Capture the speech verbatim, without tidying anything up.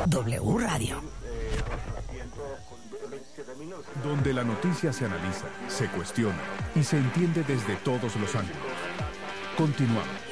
W Radio. Donde la noticia se analiza, se cuestiona y se entiende desde todos los ángulos. Continuamos.